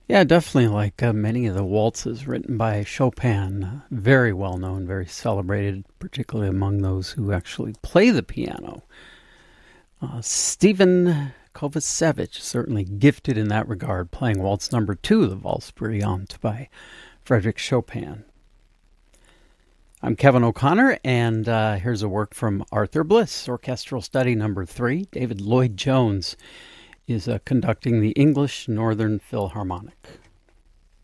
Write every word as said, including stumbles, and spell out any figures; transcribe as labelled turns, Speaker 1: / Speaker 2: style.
Speaker 1: Yeah, definitely like uh, many of the waltzes written by Chopin. Very well known, very celebrated, particularly among those who actually play the piano. Uh, Stephen Kovacevic, certainly gifted in that regard, playing waltz number two, the Valse Brillante by Frederick Chopin. I'm Kevin O'Connor, and uh, here's a work from Arthur Bliss, Orchestral Study number three. David Lloyd Jones is uh, conducting the English Northern Philharmonic.